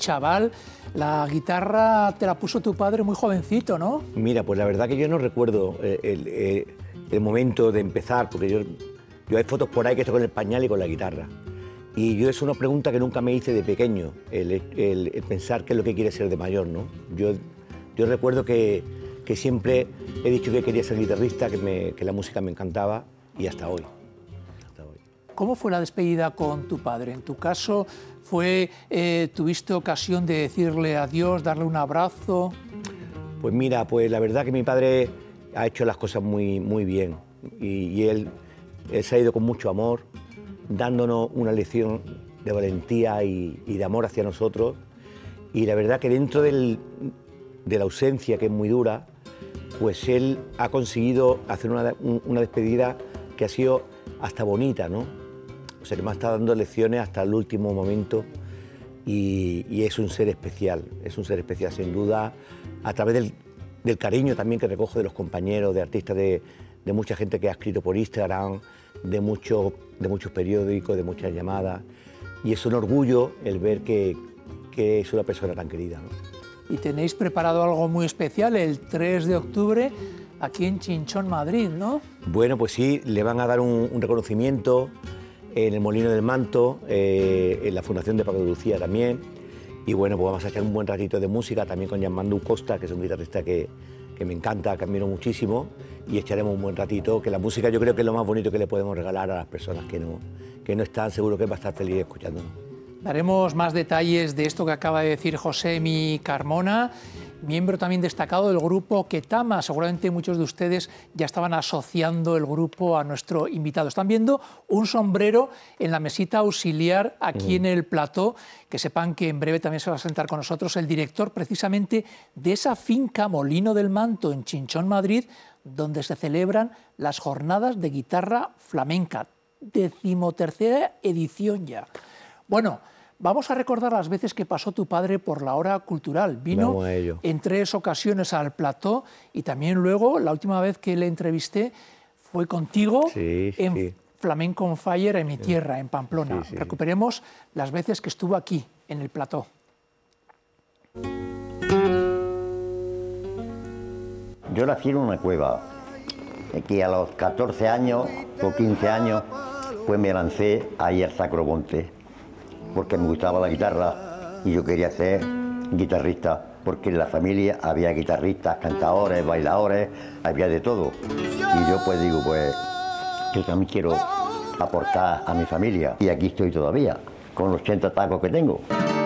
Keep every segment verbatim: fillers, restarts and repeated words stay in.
chaval, la guitarra te la puso tu padre muy jovencito, ¿no? Mira, pues la verdad que yo no recuerdo el, el, el momento de empezar, porque yo, yo hay fotos por ahí que estoy con el pañal y con la guitarra. Y yo es una pregunta que nunca me hice de pequeño, el, el, el pensar qué es lo que quiere ser de mayor, ¿no? Yo, yo recuerdo que, que siempre he dicho que quería ser guitarrista, que, me, que la música me encantaba y hasta hoy, hasta hoy. ¿Cómo fue la despedida con tu padre? En tu caso, fue, eh, ¿tuviste ocasión de decirle adiós, darle un abrazo? Pues mira, pues la verdad que mi padre ha hecho las cosas muy, muy bien y, y él, él se ha ido con mucho amor, dándonos una lección de valentía y, y de amor hacia nosotros. Y la verdad que dentro del, de la ausencia, que es muy dura, pues él ha conseguido hacer una, una despedida que ha sido hasta bonita, ¿no? O sea, que me ha estado dando lecciones hasta el último momento y, y es un ser especial, es un ser especial sin duda, a través del, del cariño también que recoge de los compañeros, de artistas, de, de mucha gente que ha escrito por Instagram, de, mucho, de muchos periódicos, de muchas llamadas, y es un orgullo el ver que, que es una persona tan querida, ¿no? Y tenéis preparado algo muy especial el tres de octubre aquí en Chinchón, Madrid, ¿no? Bueno, pues sí, le van a dar un, un reconocimiento en el Molino del Manto, eh, en la Fundación de Paco de Lucía también, y bueno, pues vamos a echar un buen ratito de música también con Gianmandu Costa, que es un guitarrista que, que me encanta, que admiro muchísimo, y echaremos un buen ratito, que la música yo creo que es lo más bonito que le podemos regalar a las personas que no, que no están, seguro que va a estar feliz escuchándonos. Daremos más detalles de esto que acaba de decir Josemi Carmona, miembro también destacado del grupo Ketama. Seguramente muchos de ustedes ya estaban asociando el grupo a nuestro invitado. Están viendo un sombrero en la mesita auxiliar aquí mm. en el plató, que sepan que en breve también se va a sentar con nosotros el director precisamente de esa finca Molino del Manto en Chinchón, Madrid, donde se celebran las jornadas de guitarra flamenca, decimotercera edición ya. Bueno, vamos a recordar las veces que pasó tu padre por la hora cultural. Vino en tres ocasiones al plató y también luego, la última vez que le entrevisté fue contigo sí, en sí. Flamenco on Fire en mi tierra, en Pamplona. Sí, sí. Recuperemos las veces que estuvo aquí, en el plató. Yo nací en una cueva, que a los catorce años o quince años pues me lancé ahí al Sacro Monte, porque me gustaba la guitarra y yo quería ser guitarrista, porque en la familia había guitarristas, cantadores, bailadores, había de todo. Y yo pues digo, pues yo también quiero aportar a mi familia. Y aquí estoy todavía, con los ochenta tacos que tengo.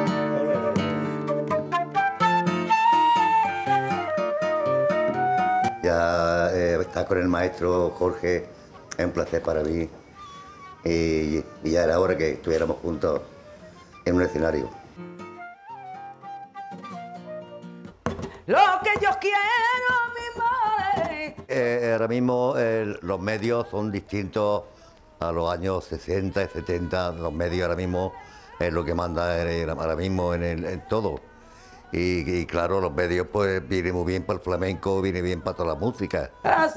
Ya eh, estar con el maestro Jorge es un placer para mí. Y, y ya era hora que estuviéramos juntos en un escenario. Lo que yo quiero, mi madre. Eh, ahora mismo eh, los medios son distintos a los años sesenta y setenta. Los medios ahora mismo es lo que manda en, ahora mismo en, el, en todo. Y, y claro, los medios pues vienen muy bien para el flamenco, viene bien para toda la música.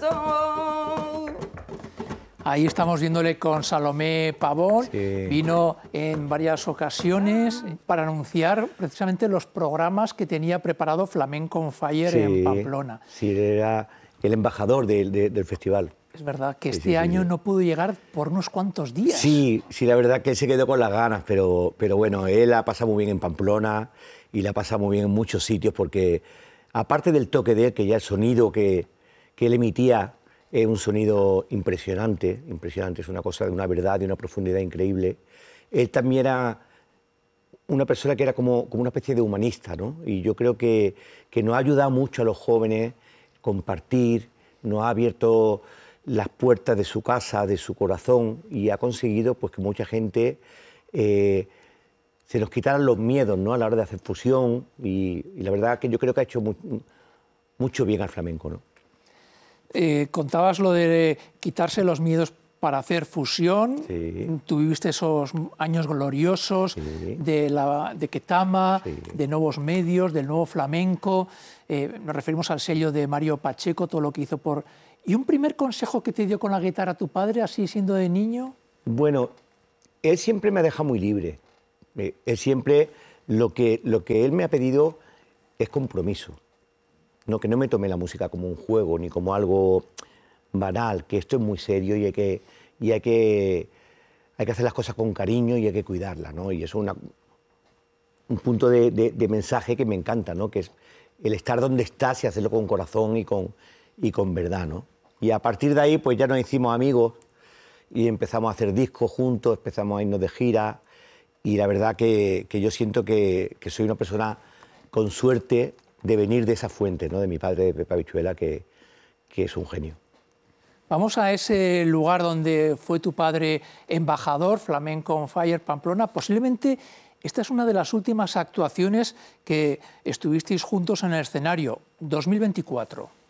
Ahí estamos viéndole con Salomé Pavón, sí. Vino en varias ocasiones para anunciar precisamente los programas que tenía preparado Flamenco on Fire sí, en Pamplona. Sí, era el embajador de, de, del festival. Es verdad que sí, este sí, año sí. no pudo llegar por unos cuantos días. Sí, sí, la verdad que él se quedó con las ganas, pero, pero bueno, él ha pasado muy bien en Pamplona y la ha pasado muy bien en muchos sitios porque aparte del toque de él, que ya el sonido que, que él emitía es un sonido impresionante, impresionante, es una cosa de una verdad, de una profundidad increíble. Él también era una persona que era como, como una especie de humanista, ¿no? Y yo creo que, que nos ha ayudado mucho a los jóvenes compartir, nos ha abierto las puertas de su casa, de su corazón, y ha conseguido pues, que mucha gente eh, se nos quitaran los miedos, ¿no? A la hora de hacer fusión, y, y la verdad que yo creo que ha hecho mu mucho bien al flamenco, ¿no? Eh, contabas lo de quitarse los miedos para hacer fusión. Sí. Tú viviste esos años gloriosos sí. de, la, de Ketama, sí. de nuevos medios, del nuevo flamenco. Eh, nos referimos al sello de Mario Pacheco, todo lo que hizo por... ¿Y un primer consejo que te dio con la guitarra tu padre, así siendo de niño? Bueno, él siempre me ha dejado muy libre. Él siempre Lo que, lo que él me ha pedido es compromiso. No, que no me tome la música como un juego ni como algo banal, que esto es muy serio y hay que, y hay que, hay que hacer las cosas con cariño y hay que cuidarlas, ¿no? Y eso es una, un punto de, de, de mensaje que me encanta, ¿no? Que es el estar donde estás y hacerlo con corazón y con, y con verdad, ¿no? Y a partir de ahí pues ya nos hicimos amigos y empezamos a hacer discos juntos, empezamos a irnos de gira y la verdad que, que yo siento que, que soy una persona con suerte de venir de esa fuente, ¿no? De mi padre, de Pepe Habichuela, que, que es un genio. Vamos a ese lugar donde fue tu padre embajador, Flamenco on Fire, Pamplona. Posiblemente esta es una de las últimas actuaciones que estuvisteis juntos en el escenario, dos mil veinticuatro.